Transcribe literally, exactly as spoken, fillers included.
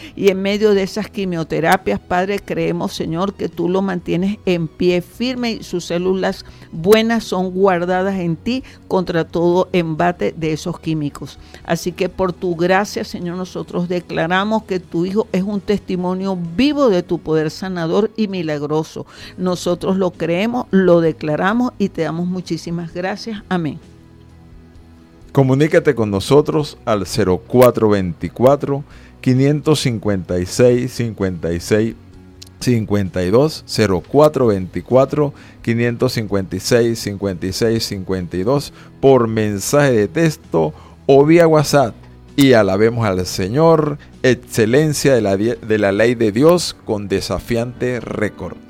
Y en medio de esas quimioterapias, Padre, creemos, Señor, que tú lo mantienes en pie firme y sus células buenas son guardadas en ti contra todo embate de esos químicos. Así que por tu gracia, Señor, nosotros declaramos que tu Hijo es un testimonio vivo de tu poder sanador y milagroso. Nosotros lo creemos, lo declaramos y te damos muchísimas gracias. Amén. Comunícate con nosotros al cero cuatro veinticuatro, quinientos cincuenta y seis, cincuenta y seis cincuenta y dos, cero cuatro veinticuatro, quinientos cincuenta y seis, cincuenta y seis cincuenta y dos por mensaje de texto o vía WhatsApp. Y alabemos al Señor, excelencia de la, de la ley de Dios con desafiante récord.